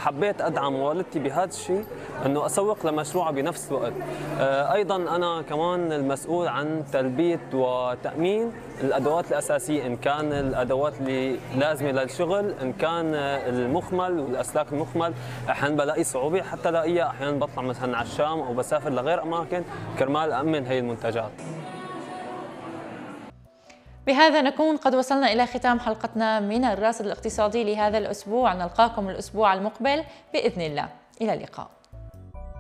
حبيت أدعم والدتي بهذا الشيء، أنه أسوق لمشروعها بنفس الوقت. أيضا أنا كمان المسؤول عن تلبية وتأمين الأدوات الأساسية، إن كان الأدوات اللي لازمة للشغل، إن كان المخمل والأسلاك المخمل. أحيانا بلاقي صعوبة حتى لاقيها، أحيانا بطلع مثلا على الشام أو بسافر لغير أماكن كرمال أأمن هي المنتجات. بهذا نكون قد وصلنا إلى ختام حلقتنا من الراصد الاقتصادي لهذا الأسبوع. نلقاكم الأسبوع المقبل بإذن الله. إلى اللقاء.